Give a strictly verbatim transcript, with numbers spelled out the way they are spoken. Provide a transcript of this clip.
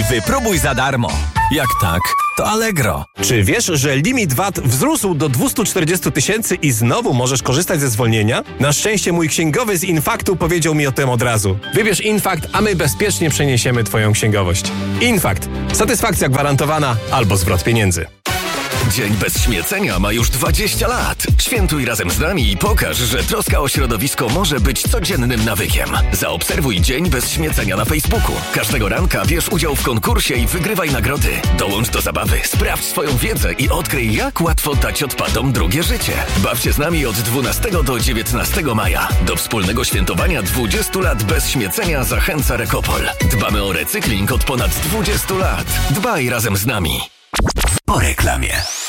Wypróbuj za darmo. Jak tak, to Allegro. Czy wiesz, że limit V A T wzrósł do dwieście czterdzieści tysięcy i znowu możesz korzystać ze zwolnienia? Na szczęście mój księgowy z Infaktu powiedział mi o tym od razu. Wybierz Infakt, a my bezpiecznie przeniesiemy twoją księgowość. Infakt. Satysfakcja gwarantowana albo zwrot pieniędzy. Dzień bez śmiecenia ma już dwadzieścia lat. Świętuj razem z nami i pokaż, że troska o środowisko może być codziennym nawykiem. Zaobserwuj Dzień bez śmiecenia na Facebooku. Każdego ranka bierz udział w konkursie i wygrywaj nagrody. Dołącz do zabawy, sprawdź swoją wiedzę i odkryj, jak łatwo dać odpadom drugie życie. Baw się z nami od dwunastego do dziewiętnastego maja. Do wspólnego świętowania dwudziestu lat bez śmiecenia zachęca Rekopol. Dbamy o recykling od ponad dwudziestu lat. Dbaj razem z nami. Po reklamie.